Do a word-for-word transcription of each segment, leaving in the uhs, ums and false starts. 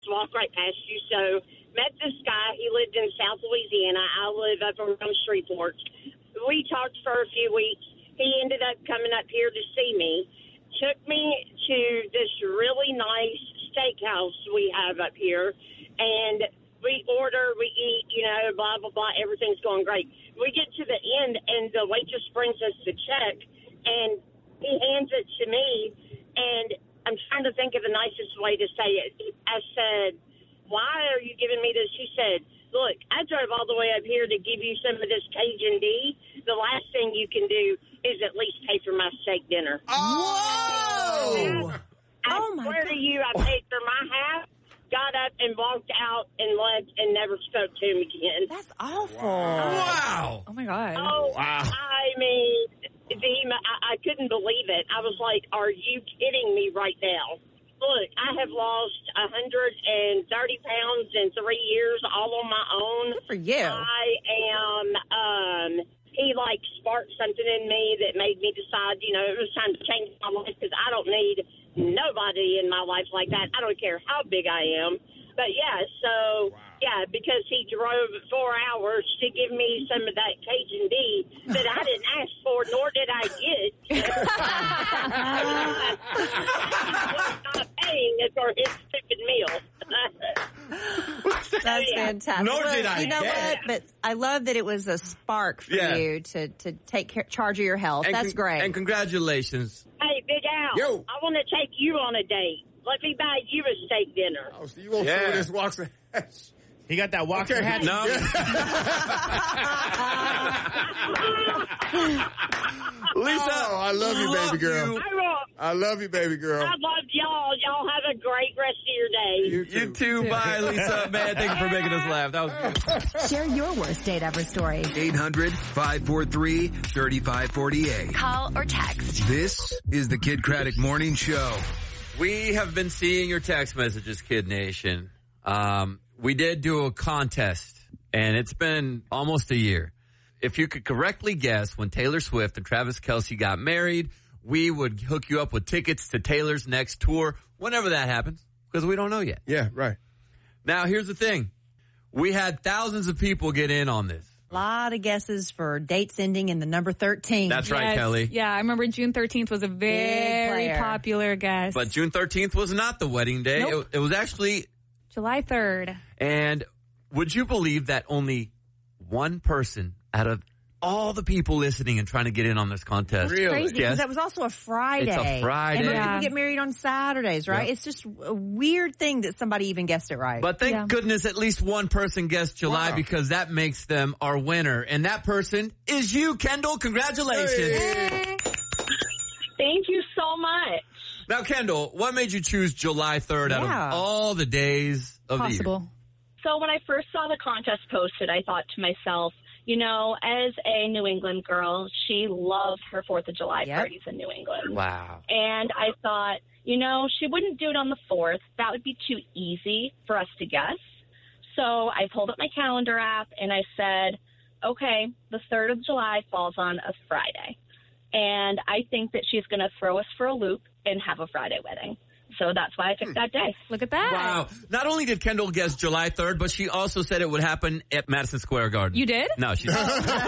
walk right past you. So met this guy. He lived in South Louisiana. I live up around Shreveport. We talked for a few weeks. He ended up coming up here to see me. Took me to this really nice steakhouse we have up here, and we order, we eat, you know, blah, blah, blah. Everything's going great. We get to the end, and the waitress brings us the check, and he hands it to me, and I'm trying to think of the nicest way to say it. I said, why are you giving me this? He said, look, I drove all the way up here to give you some of this Cajun D. The last thing you can do is at least pay for my steak dinner. Oh! I, I Oh, my swear God. to you, I paid for my half, got up and walked out and left and never spoke to him again. That's awful. Wow. Oh, my God. Oh, Wow. I mean, the, I, I couldn't believe it. I was like, are you kidding me right now? Look, I have lost one hundred thirty pounds in three years all on my own. Good for you. I am, um, he like sparked something in me that made me decide, you know, it was time to change my life because I don't need nobody in my life like that. I don't care how big I am. But yeah, so yeah, because he drove four hours to give me some of that Cajun D that I didn't ask for, nor did I get. I'm not paying for his stupid meal. That's fantastic. Nor Well, did I You know get. what? But I love that it was a spark for Yeah. you to, to take care, charge of your health. And That's con- great. And congratulations. Hey, Big Al, Yo. I want to take you on a date. Let me buy you a steak dinner. Oh, so you want Yeah. some of this walks ahead? He got that walker Okay. hat. No. Lisa, Oh, I love you, baby girl. you. I, will, I love you, baby girl. I love y'all. Y'all have a great rest of your day. You too. Bye, Lisa. Man, thank you for making us laugh. That was good. Share your worst date ever story. eight hundred, five four three, three five four eight. Call or text. This is the Kid Craddock Morning Show. We have been seeing your text messages, Kid Nation. Um, we did do a contest, and it's been almost a year. If you could correctly guess when Taylor Swift and Travis Kelce got married, we would hook you up with tickets to Taylor's next tour, whenever that happens, because we don't know yet. Yeah, right. Now, here's the thing. We had thousands of people get in on this. A lot of guesses for dates ending in the number thirteen. That's right, Yes. Kelly. Yeah, I remember June thirteenth was a very player. popular guess. But June thirteenth was not the wedding day. Nope. It, it was actually, July third. and would you believe that only one person out of all the people listening and trying to get in on this contest. Really? Crazy because Yes. that was also a Friday. It's a Friday. And most Yeah. people get married on Saturdays, right? Yep. It's just a weird thing that somebody even guessed it right. But thank Yeah. goodness at least one person guessed July Wow. because that makes them our winner. And that person is you, Kendall. Congratulations. Hey. Thank you so much. Now, Kendall, what made you choose July third out Yeah. of all the days of the year? Possible. So when I first saw the contest posted, I thought to myself, you know, as a New England girl, she loves her fourth of July Yep. parties in New England. Wow. And I thought, you know, she wouldn't do it on the fourth. That would be too easy for us to guess. So I pulled up my calendar app and I said, okay, the third of July falls on a Friday. And I think that she's going to throw us for a loop and have a Friday wedding. So that's why I picked that day. Look at that. Wow. Not only did Kendall guess July third, but she also said it would happen at Madison Square Garden. You did? No, she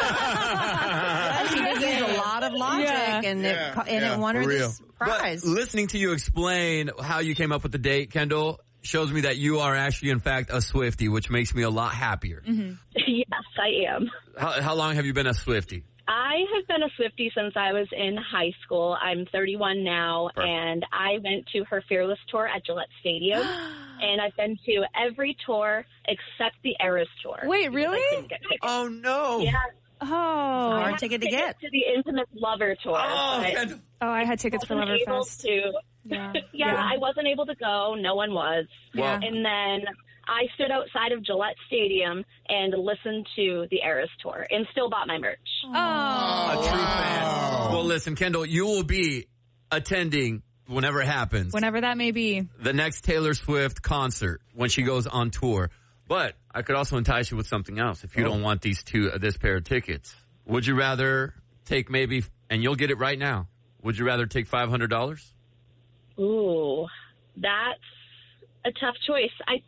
Well, she did use a lot of logic Yeah. and Yeah, it, and yeah, it won her for real. this prize. But listening to you explain how you came up with the date, Kendall, shows me that you are actually, in fact, a Swiftie, which makes me a lot happier. Yes, I am. How, how long have you been a Swiftie? I have been a Swiftie since I was in high school. I'm thirty-one now, Perfect. and I went to her Fearless tour at Gillette Stadium, and I've been to every tour except the Eras tour. Wait, really? I didn't get tickets. Oh, no. Yeah, Oh. I Hard had ticket to tickets get. to the Intimate Lover tour. Oh, but Kendall. Oh, I had tickets for wasn't able Loverfest. to. Yeah. Yeah, I wasn't able to go. No one was. Well- And then I stood outside of Gillette Stadium and listened to the Eras tour, and still bought my merch. Oh. A true fan. Well, listen, Kendall, you will be attending, whenever it happens, Whenever that may be. the next Taylor Swift concert when she goes on tour. But I could also entice you with something else if you don't want these two, uh, this pair of tickets. Would you rather take maybe, and you'll get it right now, would you rather take five hundred dollars? Ooh, that's a tough choice. I